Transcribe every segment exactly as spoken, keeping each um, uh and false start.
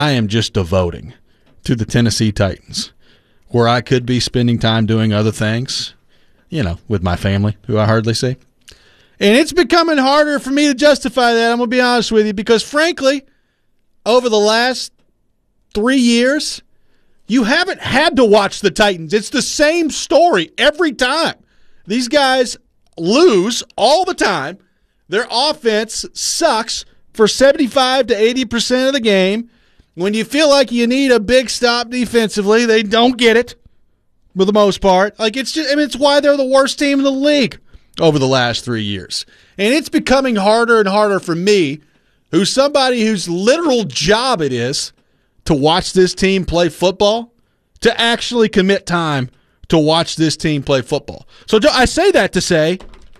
I am just devoting to the Tennessee Titans, where I could be spending time doing other things, you know, with my family, who I hardly see. And it's becoming harder for me to justify that, I'm going to be honest with you, because frankly, over the last three years, you haven't had to watch the Titans. It's the same story every time. These guys lose all the time. Their offense sucks for seventy-five to eighty percent of the game. When you feel like you need a big stop defensively, they don't get it for the most part. Like it's just, I mean, it's why they're the worst team in the league over the last three years. And it's becoming harder and harder for me, who's somebody whose literal job it is to watch this team play football, to actually commit time to watch this team play football. So I say that to say,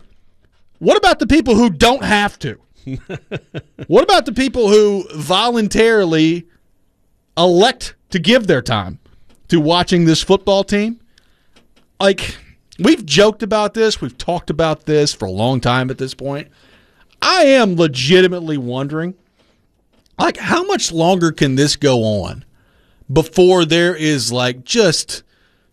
what about the people who don't have to? What about the people who voluntarily elect to give their time to watching this football team? Like, we've joked about this. We've talked about this for a long time at this point. I am legitimately wondering, like, how much longer can this go on before there is, like, just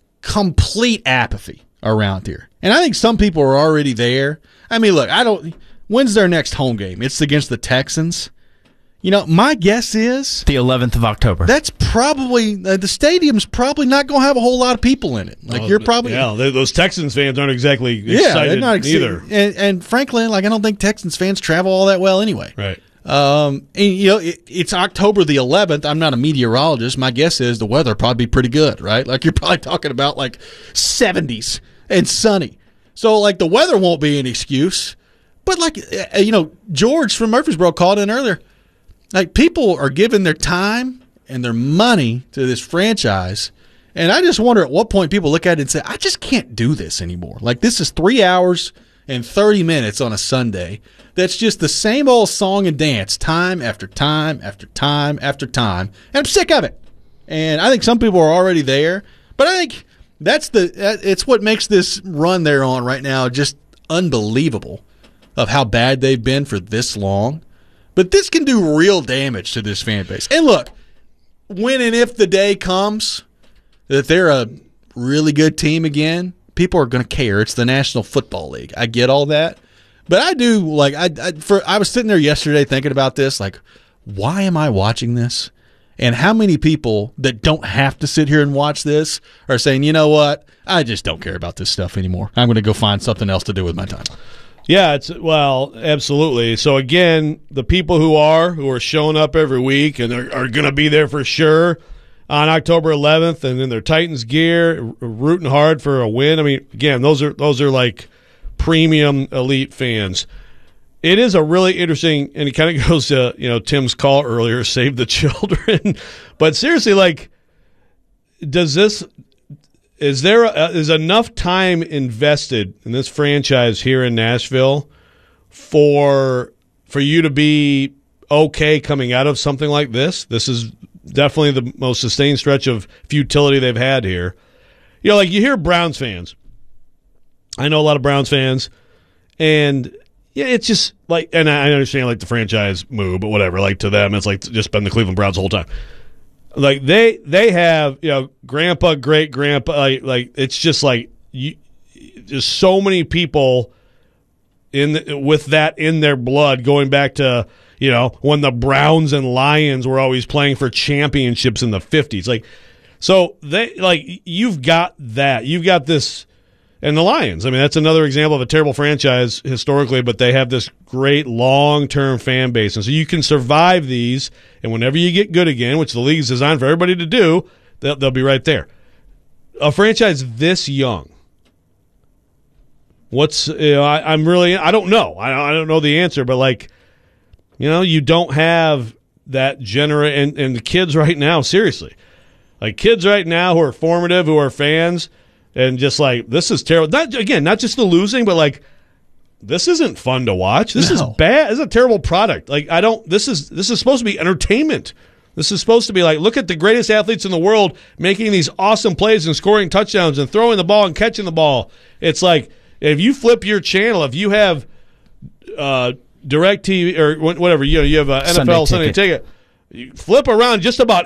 complete apathy around here? And I think some people are already there. I mean, look, I don't – when's their next home game? It's against the Texans. You know, my guess is the eleventh of October. That's probably uh, the stadium's probably not going to have a whole lot of people in it. Like well, you're probably yeah. Those Texans fans aren't exactly yeah, excited they're not excited either. And, and frankly, like I don't think Texans fans travel all that well anyway. Right. Um. And you know, it, it's October the eleventh. I'm not a meteorologist. My guess is the weather will probably be pretty good, right? Like you're probably talking about like seventies and sunny. So like the weather won't be an excuse. But like you know, George from Murfreesboro called in earlier. Like, people are giving their time and their money to this franchise, and I just wonder at what point people look at it and say, I just can't do this anymore. Like, this is three hours and thirty minutes on a Sunday. That's just the same old song and dance time after time after time after time, and I'm sick of it. And I think some people are already there, but I think that's the it's what makes this run they're on right now just unbelievable of how bad they've been for this long. But this can do real damage to this fan base. And look, when and if the day comes that they're a really good team again, people are going to care. It's the National Football League. I get all that. But I do, like, I, I, for, I was sitting there yesterday thinking about this, like, why am I watching this? And how many people that don't have to sit here and watch this are saying, you know what, I just don't care about this stuff anymore. I'm going to go find something else to do with my time. Yeah, it's well, absolutely. So again, the people who are who are showing up every week and are, are going to be there for sure on October eleventh, and in their Titans gear, rooting hard for a win. I mean, again, those are those are like premium elite fans. It is a really interesting, and it kind of goes to you know Tim's call earlier, save the children. But seriously, like, does this? Is there a, is enough time invested in this franchise here in Nashville for for you to be okay coming out of something like this? This is definitely the most sustained stretch of futility they've had here. You know, like you hear Browns fans. I know a lot of Browns fans, and yeah, it's just like, and I understand like the franchise move, but whatever. Like to them, it's like just been the Cleveland Browns the whole time. Like they they have you know grandpa great grandpa like like it's just like you just so many people in the, with that in their blood going back to you know when the Browns and Lions were always playing for championships in the fifties, like so they like you've got that you've got this. And the Lions, I mean, that's another example of a terrible franchise historically, but they have this great long-term fan base. And so you can survive these, and whenever you get good again, which the league is designed for everybody to do, they'll, they'll be right there. A franchise this young, what's, you know, I, I'm really, I don't know. I, I don't know the answer, but like, you know, you don't have that gener- and, and the kids right now, seriously. Like kids right now who are formative, who are fans, and just like, this is terrible. Not, again, not just the losing, but like, this isn't fun to watch. This no. is bad. This is a terrible product. Like, I don't, this is, this is supposed to be entertainment. This is supposed to be like, look at the greatest athletes in the world making these awesome plays and scoring touchdowns and throwing the ball and catching the ball. It's like, if you flip your channel, if you have uh, DirecTV or whatever, you know, you have a N F L Sunday, Sunday ticket. ticket, You flip around just about